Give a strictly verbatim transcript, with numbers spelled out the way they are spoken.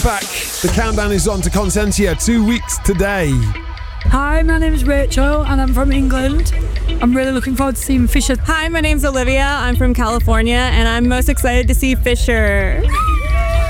back. The countdown is on to Consentia, two weeks today. Hi, my name is Rachel and I'm from England. I'm really looking forward to seeing Fisher. Hi, my name's Olivia. I'm from California and I'm most excited to see Fisher.